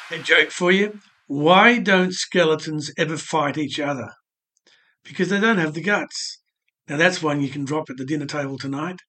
A joke for you. Why don't skeletons ever fight each other? Because they don't have the guts. Now that's one you can drop at the dinner table tonight.